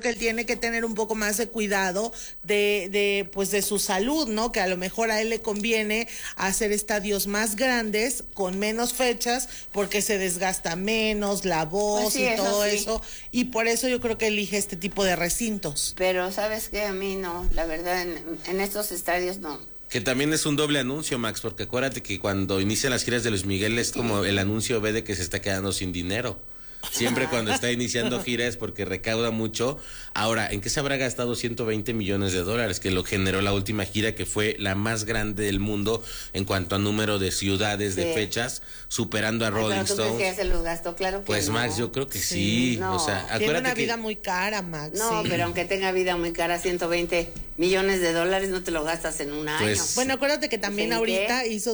que él tiene que tener un poco más de cuidado de su salud, ¿no? Que a lo mejor a él le conviene hacer estadios más grandes con menos fechas porque se desgasta menos la voz Pues sí, y todo sí. eso, y por eso yo creo que elige este tipo de recintos. Pero ¿sabes qué? A mí no, la verdad, en estos estadios no. Que también es un doble anuncio, Max, porque acuérdate que cuando inician las giras de Luis Miguel es como el anuncio ve de que se está quedando sin dinero. Siempre cuando está iniciando gira es porque recauda mucho. Ahora, ¿en qué se habrá gastado 120 millones de dólares? Que lo generó la última gira, que fue la más grande del mundo en cuanto a número de ciudades, de fechas, superando a Rolling Stones. ¿Pero tú crees que ya se los gastó? Claro que pues no. Max, yo creo que sí. No. O sea, tiene una vida muy cara, Max. No, sí. pero aunque tenga vida muy cara, 120 millones de dólares no te lo gastas en un año. Pues, bueno, acuérdate que también ahorita hizo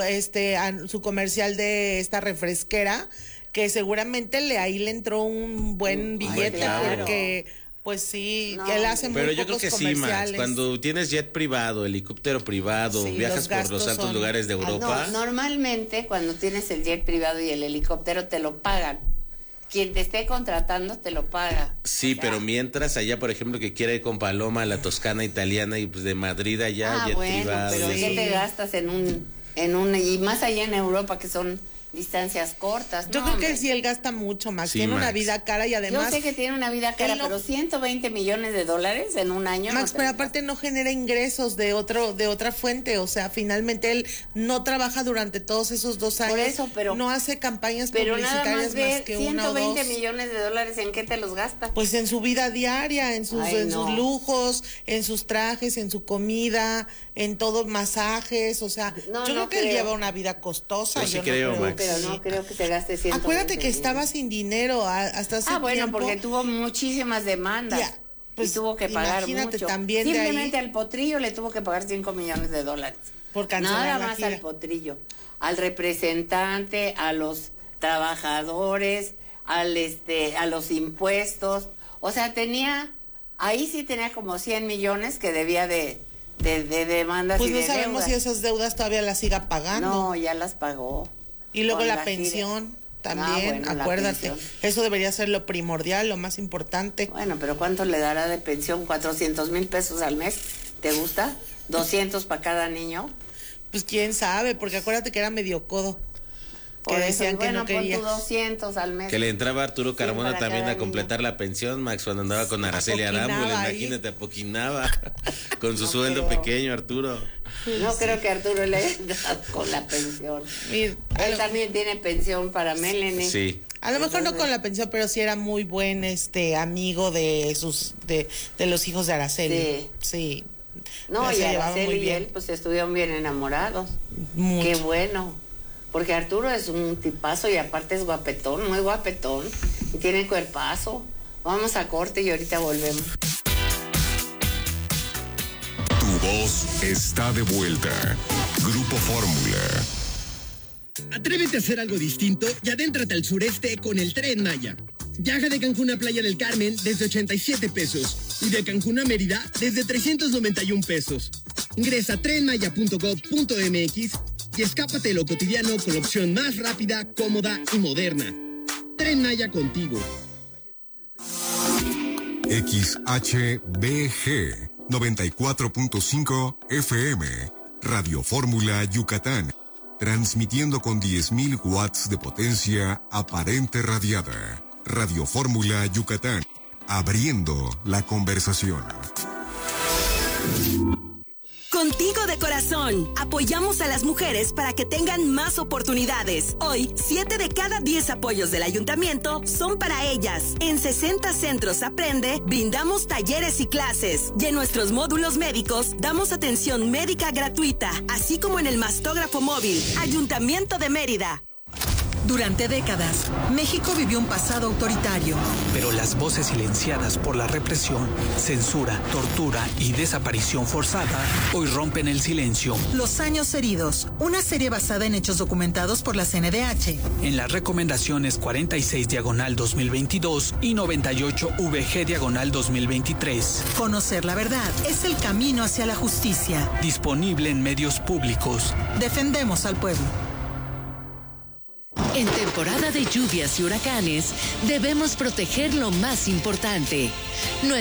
su comercial de esta refresquera, que seguramente ahí le entró un buen billete, claro. Porque pues sí, que él hace muy pero yo creo pocos que sí, comerciales. Max, cuando tienes jet privado, helicóptero privado, Sí, viajas por los altos lugares de Europa. No, normalmente cuando tienes el jet privado y el helicóptero te lo pagan. Quien te esté contratando te lo paga. Sí, pero mientras allá, por ejemplo, que quiera ir con Paloma a la Toscana italiana y pues de Madrid allá, jet privado. Pero sí. ¿qué te gastas en un y más allá en Europa que son distancias cortas? Yo creo que sí, él gasta mucho, Max. Sí, tiene Max. una vida cara y además... Yo sé que tiene una vida cara, pero 120 millones de dólares en un año. Max, pero aparte no genera ingresos de otra fuente. O sea, finalmente él no trabaja durante todos esos 2 años. Por eso, pero... no hace campañas pero publicitarias nada más, ver, más que 1 o 2. 120 millones de dólares, ¿en qué te los gastas? Pues en su vida diaria, en sus lujos, en sus trajes, en su comida, en todos masajes. O sea, yo creo que él lleva una vida costosa. Yo sí creo, Max. Pero no creo que se gaste 120. Acuérdate que estaba sin dinero hasta hace tiempo. Porque tuvo muchísimas demandas. Pues, y tuvo que pagar mucho. También simplemente al Potrillo le tuvo que pagar 5 millones de dólares. Por cancelar Nada la más gira. al Potrillo. Al representante, a los trabajadores, a los impuestos. O sea, ahí sí tenía como 100 millones que debía de demandas pues y no de sabemos deudas. si esas deudas todavía las siga pagando. No, ya las pagó. Y luego Con la gira. pensión también, acuérdate. Eso debería ser lo primordial, lo más importante. Bueno, pero ¿cuánto le dará de pensión? 400,000 pesos al mes. ¿Te gusta? 200 para cada niño. Pues quién sabe, porque acuérdate que era medio codo. Que Por decían eso, que no quería. Pon tu 200 al mes. Que le entraba a Arturo Carmona para también cada a completar la pensión, Max, cuando andaba con Araceli Arámbula, imagínate, apoquinaba con su sueldo pequeño, Arturo. No creo que Arturo le haya dado con la pensión. Él también tiene pensión para Melanie. Sí. A lo mejor no con la pensión, pero sí era muy buen amigo de los hijos de Araceli. Sí. No, y Araceli y él pues estuvieron bien enamorados. Mucho. Qué bueno. Porque Arturo es un tipazo y aparte es guapetón, muy guapetón. Y tiene cuerpazo. Vamos a corte y ahorita volvemos. Tu voz está de vuelta. Grupo Fórmula. Atrévete a hacer algo distinto y adéntrate al sureste con el Tren Maya. Viaja de Cancún a Playa del Carmen desde 87 pesos y de Cancún a Mérida desde 391 pesos. Ingresa a trenmaya.gov.mx y escápate de lo cotidiano con la opción más rápida, cómoda y moderna. Tren Maya contigo. XHBG 94.5 FM Radio Fórmula Yucatán. Transmitiendo con 10.000 watts de potencia aparente radiada. Radio Fórmula Yucatán. Abriendo la conversación. Contigo de corazón, apoyamos a las mujeres para que tengan más oportunidades. Hoy, 7 de cada 10 apoyos del ayuntamiento son para ellas. En 60 centros Aprende, brindamos talleres y clases. Y en nuestros módulos médicos, damos atención médica gratuita, así como en el mastógrafo móvil. Ayuntamiento de Mérida. Durante décadas, México vivió un pasado autoritario. Pero las voces silenciadas por la represión, censura, tortura y desaparición forzada hoy rompen el silencio. Los años heridos, una serie basada en hechos documentados por la CNDH. En las recomendaciones 46/2022 y 98 VG/2023. Conocer la verdad es el camino hacia la justicia. Disponible en medios públicos. Defendemos al pueblo. En temporada de lluvias y huracanes, debemos proteger lo más importante,